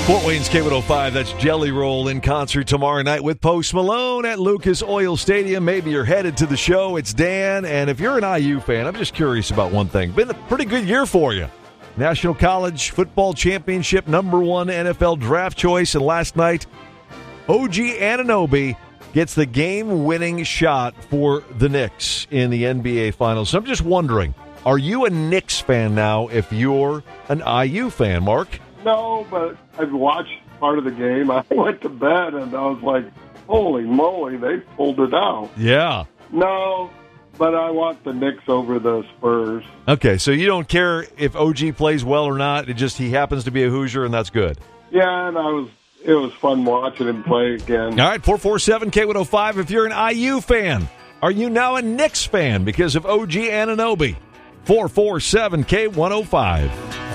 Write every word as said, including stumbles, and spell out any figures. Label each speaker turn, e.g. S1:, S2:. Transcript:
S1: Fort Wayne's K one oh five, that's Jelly Roll in concert tomorrow night with Post Malone at Lucas Oil Stadium. Maybe you're headed to the show. It's Dan, and if you're an I U fan, I'm just curious about one thing. Been a pretty good year for you. National College Football Championship, number one N F L draft choice, and last night, O G Anunoby gets the game-winning shot for the Knicks in the N B A Finals. So I'm just wondering, are you a Knicks fan now if you're an I U fan, Mark?
S2: No, but I've watched part of the game. I went to bed, and I was like, holy moly, they pulled it out.
S1: Yeah.
S2: No, but I want the Knicks over the Spurs.
S1: Okay, so you don't care if O G plays well or not. It just he happens to be a Hoosier, and that's good.
S2: Yeah, and I was it was fun watching him play again.
S1: All right, four four seven K one oh five. If you're an I U fan, are you now a Knicks fan because of O G Anunoby? four four seven K one oh five.